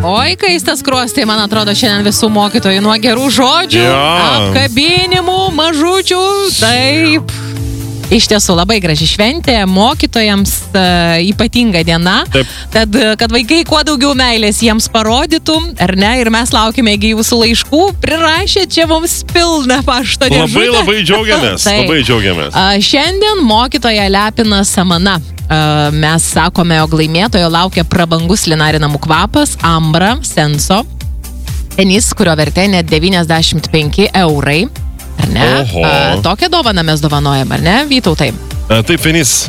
Oi, kaistas kruostai, man atrodo, šiandien visų mokytojų nuo gerų žodžių, apkabinimų, mažučių, taip. Iš tiesų, labai graži šventė, mokytojams ypatinga diena, kad vaikai kuo daugiau meilės jiems parodytų, ar ne, ir mes laukime jūsų laiškų, prirašė čia mums pilną pašto dėžutę. Labai džiaugiamės, labai džiaugiamės. Šiandien mokytoja lepina Samana. Mes sakome, jog laimėtojo laukia prabangus linarinamų kvapas Ambra Senso, tenis, kurio vertė net 95 eurai. Ar ne? Tokią dovaną mes dovanojam, ar ne, Vytautai? Taip, Fenis.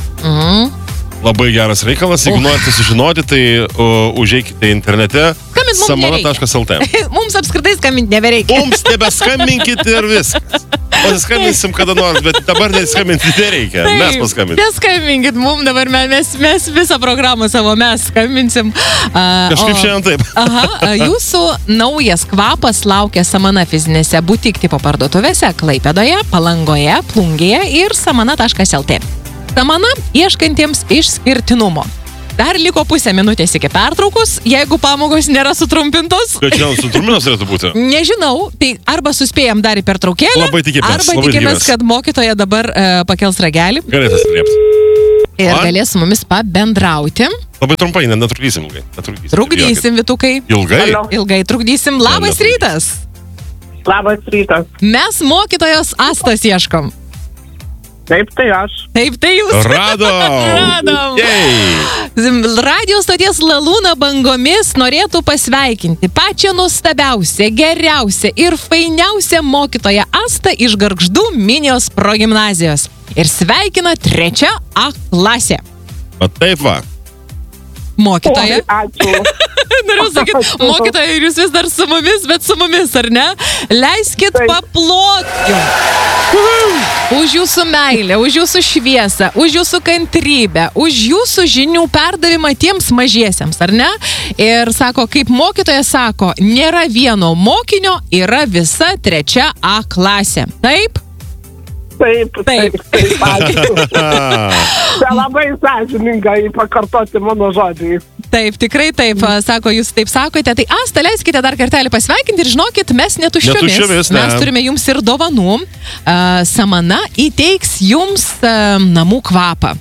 Labai geras reikalas. Jeigu norite sužinoti, tai užeikite internete samana.lt. Mums apskritai skambinti nebereikia. Mums nebeskambinkit ir viskas. Pasiskambinsim kada nors, bet dabar neskambinti nereikia. Mes paskambinsim. Neskambinkit mums dabar, mes visą programą savo mes skambinsim. Kažkaip šiandien taip. Jūsų naujas kvapas laukia Samana fizinėse butik tipo parduotuvėse Klaipėdoje, Palangoje, Plungėje ir samana.lt. Samana ieškantiems išskirtinumo. Dar liko pusę minutės iki pertraukos, jeigu pamokos nėra sutrumpintos. Bet šiandien sutrumpintos turėtų būti. Nežinau, tai arba suspėjam dar į pertraukėlę, arba tikimės, kad mokytoja dabar pakels ragelį. Galėtas liepti. Ir galės su mumis pabendrauti. Labai trumpai, netrukdysim ilgai. Trukdysim, Vytukai. Ilgai trukdysim. Labas rytas. Labas rytas. Mes mokytojos Astos ieškom. Taip, tai aš. Taip, tai jūs. Radom. Radio stoties Lalūna bangomis norėtų pasveikinti pačią nuostabiausią, geriausią ir fainiausią mokytoją Astą iš Gargždų Minijos progimnazijos. Ir sveikina 3 A klasė. O taip va. Mokytoja. Ačiū. Noriu sakyti, mokytoja, ir jūs vis dar su mumis, bet su mumis, ar ne? Leiskit paploti už jūsų meilę, už jūsų šviesą, už jūsų kantrybę, už jūsų žinių perdavimą tiems mažiesiems, ar ne? Ir sako, kaip mokytoja sako, nėra vieno mokinio, yra visa 3 A klasė. Taip? Taip. Ačiū. Tai labai sąžiningai pakartoti mano žodžiai. Taip, tikrai taip, sako, jūs taip sakote. Tai Asta, leiskite dar kartelį pasveikinti ir žinokit, mes netuščiomis. Mes turime jums ir dovanų. Samana įteiks jums namų kvapą.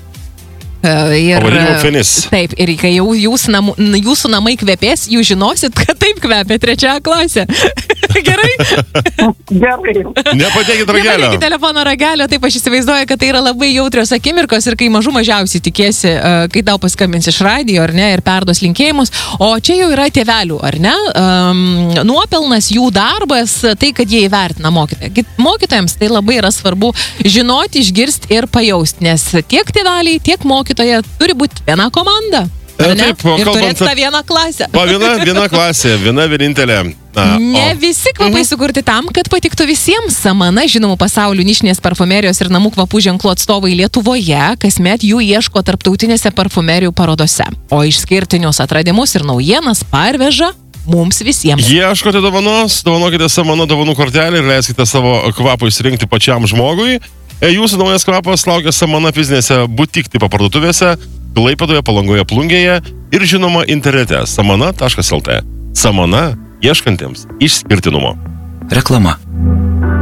Taip, ir kai jau jūsų namai kvepės, jūs žinosit, kad taip kvepia 3 A klasė. Gerai? Gerai. Nepadėkit ragelio. Nepadėkit telefono ragelio, taip aš įsivaizduoju, kad tai yra labai jautrios akimirkos ir kai mažiausiai tikėsi, kai tau paskambins iš radijo, ar ne, ir perduos linkėjimus, o čia jau yra tėvelių, ar ne, nuopelnas jų darbas, tai, kad jie įvertina mokytoją. Mokytojams tai labai yra svarbu žinoti, išgirsti ir pajausti, nes tiek tėveliai, tiek mokytoja turi būti viena komanda. Taip, ir turėti tą vieną klasę. Viena klasė, viena vienintelė. Ne visi kvapai sukurti tam, kad patiktų visiems. Samana, žinomų pasaulių nišinės parfumerijos ir namų kvapų ženklų atstovai Lietuvoje, kasmet jų ieško tarptautinėse parfumerijų parodose. O išskirtinius atradimus ir naujienas parveža mums visiems. Ieškote dovanos, dovanokite Samana dovanų kortelį ir leiskite savo kvapą išsirinkti pačiam žmogui. Jūsų naujas kvapas laukia Samana fizinėse butik tipo parduotuvėse Klaipėdoje, Palangoje, Plungėje ir žinoma internete samana.lt. Samana ieškantiems išskirtinumo. Reklama.